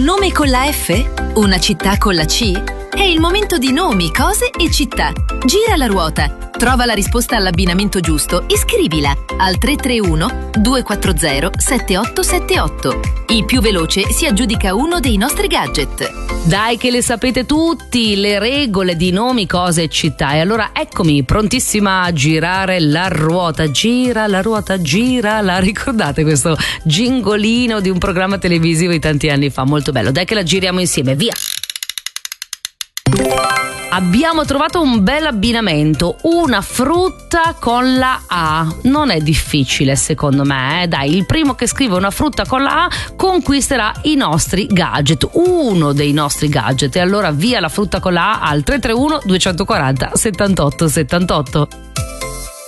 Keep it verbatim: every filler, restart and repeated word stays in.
nome con la F? Una città con la C? È il momento di nomi, cose e città. Gira la ruota. Trova la risposta all'abbinamento giusto e scrivila al tre tre uno due quattro zero sette otto sette otto. Il più veloce si aggiudica uno dei nostri gadget. Dai che le sapete tutti, le regole di nomi, cose e città. E allora eccomi, prontissima a girare la ruota. Gira la ruota, gira la... Ricordate questo gingolino di un programma televisivo di tanti anni fa? Molto bello. Dai che la giriamo insieme, via! Abbiamo trovato un bel abbinamento, una frutta con la A. Non è difficile secondo me, eh? Dai, il primo che scrive una frutta con la A conquisterà i nostri gadget, uno dei nostri gadget. E allora via la frutta con la A al tre tre uno due quattro zero sette otto sette otto.